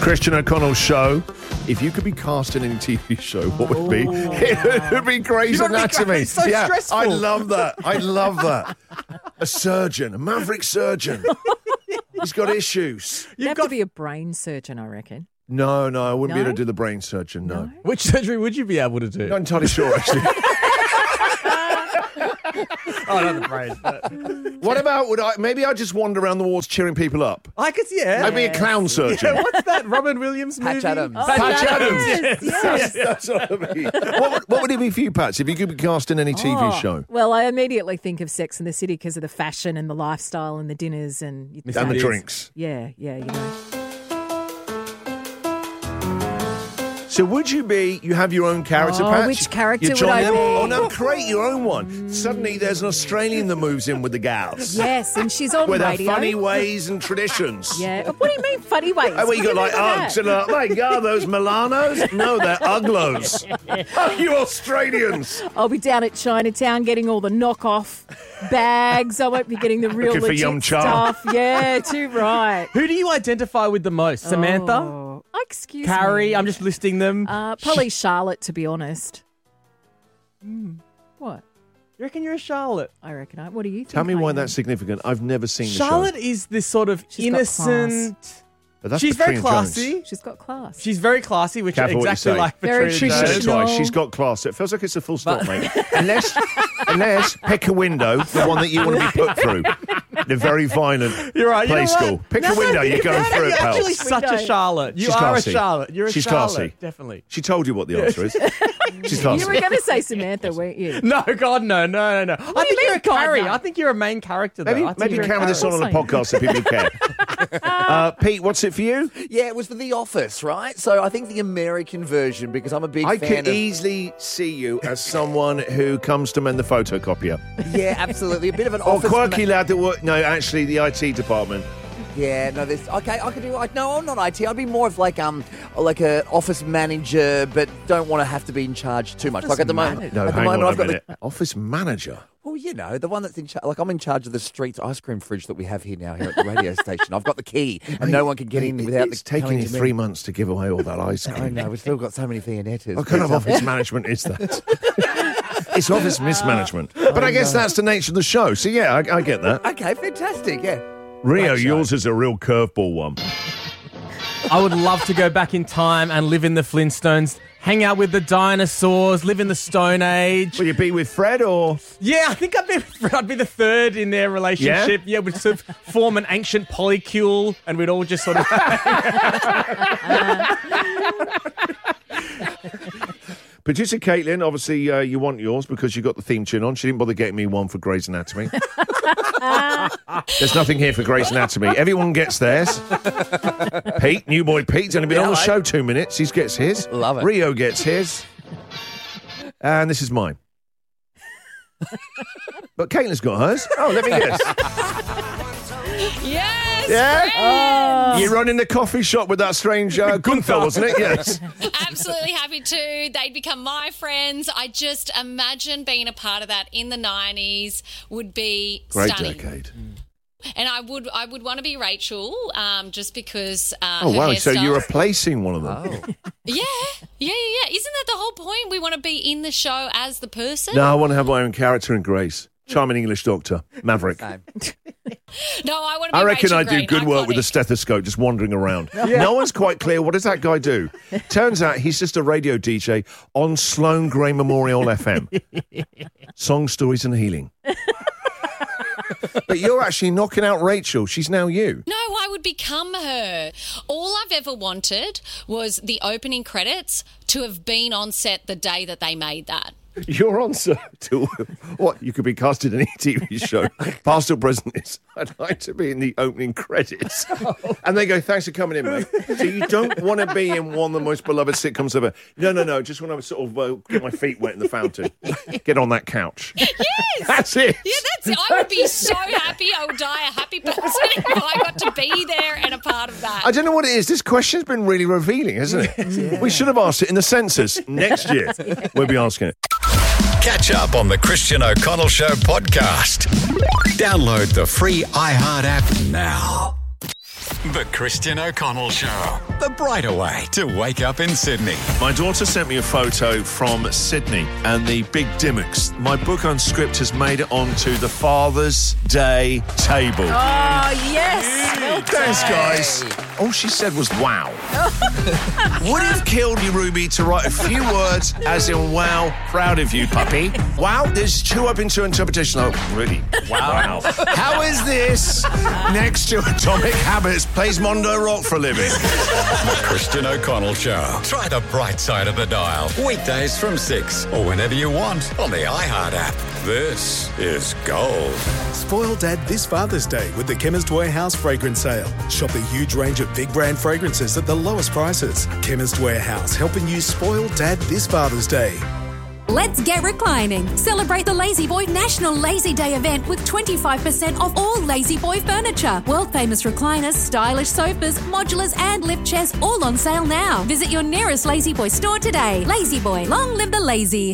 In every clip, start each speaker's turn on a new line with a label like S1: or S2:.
S1: Christian O'Connell show. If you could be cast in any TV show, what would it be? It would be Grey's Anatomy.
S2: It's so stressful.
S1: I love that. I love that. A surgeon, a maverick surgeon. He's got issues.
S3: You'd have to be a brain surgeon, I reckon.
S1: No, I wouldn't be
S3: No?
S1: able to do the brain surgeon, no.
S2: Which surgery would you be able to do?
S1: Not entirely sure, actually.
S2: Oh, not the brain.
S1: What about, maybe I'd just wander around the wards cheering people up.
S2: I could see it.
S1: I'd be a clown surgeon.
S2: Yeah, what's that Robin Williams movie?
S4: Patch Adams.
S1: Patch Adams.
S3: Yes.
S1: That's what I mean. What would it be for you, Pats, if you could be cast in any TV show?
S3: Well, I immediately think of Sex and the City because of the fashion and the lifestyle and the dinners and
S1: And the drinks.
S3: Yeah, you know.
S1: So would you have your own character,
S3: Oh,
S1: Pat?
S3: which character
S1: You're
S3: would
S1: John
S3: I
S1: Lennon?
S3: be?
S1: Oh, no, create your own one. Suddenly there's an Australian that moves in with the gals.
S3: Yes, and she's on
S1: With her
S3: radio.
S1: funny ways and traditions.
S3: Yeah. What do you mean funny ways?
S1: Oh, well, you got
S3: What
S1: like
S3: do mean by
S1: Uggs
S3: that?
S1: and my God, those Milanos? No, they're Uglos. Oh, you Australians.
S3: I'll be down at Chinatown getting all the knockoff bags. I won't be getting the real
S1: Looking for
S3: legit
S1: Yum Cha.
S3: stuff. Yeah, too right.
S2: Who do you identify with the most? Samantha?
S3: Oh, excuse
S2: Carrie?
S3: me.
S2: I'm just listing them.
S3: Probably Charlotte, to be honest. What?
S2: You reckon you're a Charlotte?
S3: I reckon. What do you think?
S1: Tell me
S3: I
S1: why
S3: am?
S1: that's significant. I've never seen the
S2: Charlotte
S1: show.
S2: is this sort of
S3: She's got
S2: innocent.
S1: But that's
S2: She's very
S1: Patrina Jones.
S2: classy.
S3: She's got class.
S2: She's very classy, which
S1: Careful
S2: is
S1: what you
S2: exactly
S1: say.
S2: like
S3: Very
S2: Patrina
S1: She said it
S2: Jones.
S3: traditional.
S1: twice. She's got class. It feels like it's a full stop, mate. Unless pick a window, the one that you want to be put through. The very violent
S2: You're right. You
S1: play
S2: know what?
S1: school. Pick a window, you're going through it,
S2: You're
S1: pal.
S2: actually such a Charlotte. You
S1: She's
S2: are
S1: classy.
S2: a Charlotte. You're a
S1: She's
S2: Charlotte.
S1: classy.
S2: Definitely.
S1: She told you what the answer is. She's
S3: You
S1: classy.
S3: were going to say Samantha, weren't you?
S2: No, God, no. I
S3: do
S2: think
S3: you
S2: you're
S3: mean,
S2: a Carrie.
S3: God, no?
S2: I think you're a main character, though.
S1: Maybe,
S2: I think
S1: maybe
S2: you're a
S1: carry this on
S2: Carrie.
S1: a podcast so people care. Pete, what's it for you?
S4: Yeah, it was for The Office, right? So I think the American version, because I'm a big
S1: I
S4: fan
S1: could
S4: of...
S1: easily see you as someone who comes to mend the photocopier.
S4: Yeah, absolutely. A bit of an
S1: Or
S4: office...
S1: quirky lad that work. No, actually, the IT department.
S4: Yeah, no, there's... Okay, I could do... No, I'm not IT. I'd be more of like an office manager, but don't want to have to be in charge too much. Like at the moment...
S1: No,
S4: at the
S1: hang
S4: moment,
S1: on
S4: I've
S1: a
S4: got
S1: minute. Office manager.
S4: Well, you know, the one that's in charge. Like, I'm in charge of the streets ice cream fridge that we have here at the radio station. I've got the key, and no one can get in without
S1: It's
S4: the
S1: taking
S4: telling
S1: you
S4: to me.
S1: 3 months to give away all that ice
S4: I
S1: cream.
S4: know, we've still got so many Viennettas.
S1: What kind of office management is that? It's office mismanagement. But I guess that's the nature of the show. So, yeah, I get that.
S4: Okay, fantastic, yeah.
S1: Rio,
S4: Great show.
S1: yours is a real curveball one.
S2: I would love to go back in time and live in the Flintstones, hang out with the dinosaurs, live in the Stone Age.
S1: Will you be with Fred or?
S2: Yeah, I think I'd be the third in their relationship. Yeah, we'd sort of form an ancient polycule, and we'd all just sort of...
S1: Producer Caitlin, obviously you want yours because you got the theme tune on. She didn't bother getting me one for Grey's Anatomy. There's nothing here for Grey's Anatomy. Everyone gets theirs. Pete, new boy Pete's only been on the show 2 minutes. He gets his.
S4: Love it.
S1: Rio gets his. And this is mine. But Caitlin's got hers. Oh, let me guess.
S5: Yes!
S1: Yeah? You're running the coffee shop with that strange Gunther, wasn't it? Yes.
S5: Absolutely happy to. They'd become my friends. I just imagine being a part of that in the 90s would be
S1: Great
S5: stunning.
S1: decade.
S5: And I would want to be Rachel just because
S1: Oh,
S5: her
S1: wow. So
S5: hairstyle-
S1: you're replacing one of them.
S5: Yeah. Isn't that the whole point? We want to be in the show as the person?
S1: No, I want to have my own character in Grace. Charming English doctor. Maverick.
S5: No, I want to be
S1: I reckon
S5: Rachel
S1: I do
S5: Green,
S1: good work with a
S5: iconic.
S1: stethoscope just wandering around. No one's quite clear. What does that guy do? Turns out he's just a radio DJ on Sloane Gray Memorial FM. Song, stories and healing. But you're actually knocking out Rachel. She's now you.
S5: No, I would become her. All I've ever wanted was the opening credits to have been on set the day that they made that.
S1: Your answer to what you could be casted in any TV show, past or present, is I'd like to be in the opening credits. And they go, thanks for coming in, mate. So you don't want to be in one of the most beloved sitcoms ever. No. Just want to sort of get my feet wet in the fountain. Get on that couch.
S5: Yes!
S1: That's it.
S5: Yeah, that's it. I would be so happy. I would die a happy person if I got to be there and a part of that.
S1: I don't know what it is. This question's been really revealing, hasn't it? We should have asked it in the census. Next year, we'll be asking it.
S6: Catch up on the Christian O'Connell Show podcast. Download the free iHeart app now. The Christian O'Connell Show. The brighter way to wake up in Sydney.
S1: My daughter sent me a photo from Sydney and the Big Dimmocks. My book on script has made it onto the Father's Day table.
S3: Oh, yes. Well
S1: Thanks,
S3: done.
S1: guys. All she said was wow. Would have killed you, Ruby, to write a few words as in wow, proud of you, puppy. Wow, there's two open to interpretation. Oh, really? Wow. How is this next to Atomic Habits plays Mondo Rock for a living?
S6: The Christian O'Connell Show. Try the bright side of the dial. Weekdays from 6 or whenever you want on the iHeart app. This is gold.
S7: Spoil Dad this Father's Day with the Chemist Warehouse fragrance sale. Shop a huge range of big brand fragrances at the lowest prices. Chemist Warehouse, helping you spoil Dad this Father's Day.
S8: Let's get reclining. Celebrate the Lazy Boy National Lazy Day event with 25% off all Lazy Boy furniture. World famous recliners, stylish sofas, modulars and lift chairs all on sale now. Visit your nearest Lazy Boy store today. Lazy Boy, long live the lazy.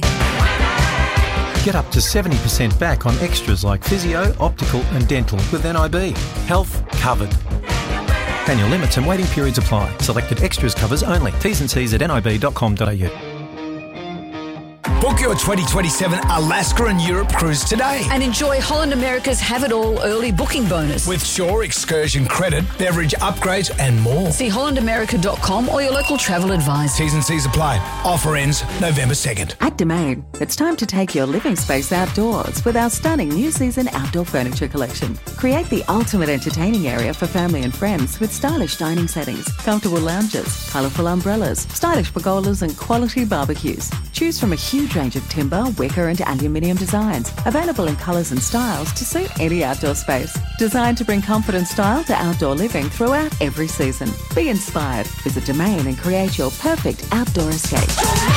S9: Get up to 70% back on extras like physio, optical and dental with NIB. Health covered. Annual limits and waiting periods apply. Selected extras covers only. T's and C's at nib.com.au.
S10: Book your 2027 Alaska and Europe cruise today.
S11: And enjoy Holland America's Have It All early booking bonus.
S10: With Shore excursion credit, beverage upgrades and more.
S11: See hollandamerica.com or your local travel advisor.
S10: T's and C's apply. Offer ends November 2nd.
S12: At Domain, it's time to take your living space outdoors with our stunning new season outdoor furniture collection. Create the ultimate entertaining area for family and friends with stylish dining settings, comfortable lounges, colourful umbrellas, stylish pergolas and quality barbecues. Choose from a huge range of timber, wicker and aluminium designs, available in colours and styles to suit any outdoor space. Designed to bring comfort and style to outdoor living throughout every season. Be inspired. Visit Domain and create your perfect outdoor escape.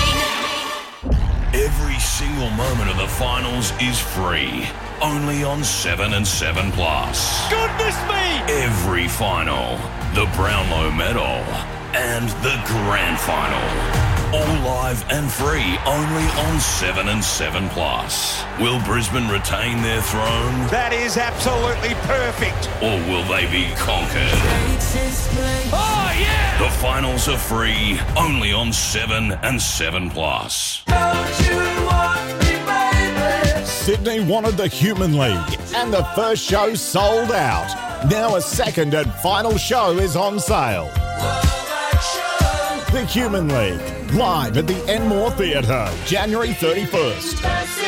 S13: Every single moment of the finals is free. Only on 7 and 7 Plus.
S14: Goodness me!
S13: Every final, the Brownlow Medal, and the Grand Final. All live and free, only on 7 and 7 Plus. Will Brisbane retain their throne?
S14: That is absolutely perfect.
S13: Or will they be conquered?
S14: Oh, yeah!
S13: The finals are free, only on 7 and 7 Plus.
S14: Don't you want me, baby?
S15: Sydney wanted the Human League, and the first show sold out. Now a second and final show is on sale. The Human League, live at the Enmore Theatre, January 31st.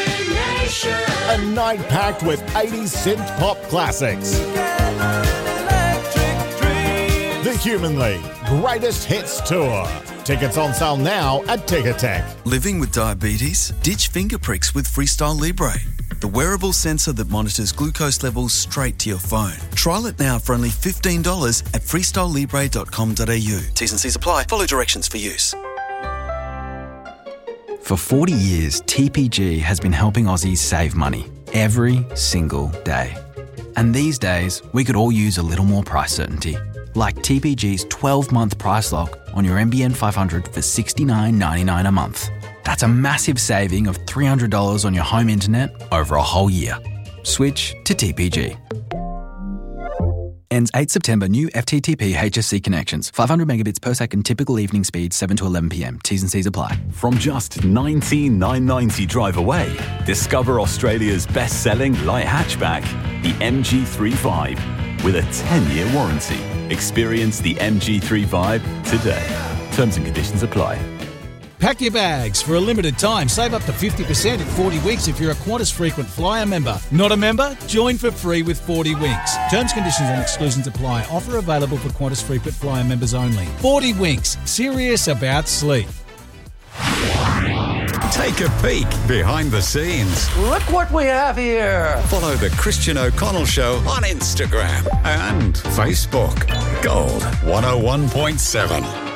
S15: A night packed with 80s synth pop classics. The Human League, Greatest Hits Tour. Tickets on sale now at Ticketek.
S16: Living with diabetes? Ditch finger pricks with Freestyle Libre, the wearable sensor that monitors glucose levels straight to your phone. Trial it now for only $15 at freestylelibre.com.au. T's and C's apply. Follow directions for use.
S17: For 40 years, TPG has been helping Aussies save money every single day. And these days, we could all use a little more price certainty. Like TPG's 12-month price lock on your NBN 500 for $69.99 a month. That's a massive saving of $300 on your home internet over a whole year. Switch to TPG. Ends 8 September. New FTTP HSC connections. 500 megabits per second. Typical evening speed 7 to 11 p.m. T's and C's apply.
S18: From just $19,990 drive away, discover Australia's best-selling light hatchback, the MG3 with a 10-year warranty. Experience the MG3 today. Terms and conditions apply.
S19: Pack your bags. For a limited time, save up to 50% in 40 Winks if you're a Qantas Frequent Flyer member. Not a member? Join for free with 40 Winks. Terms, conditions and exclusions apply. Offer available for Qantas Frequent Flyer members only. 40 Winks. Serious about sleep.
S6: Take a peek behind the scenes.
S4: Look what we have here.
S6: Follow The Christian O'Connell Show on Instagram and Facebook. Gold 101.7.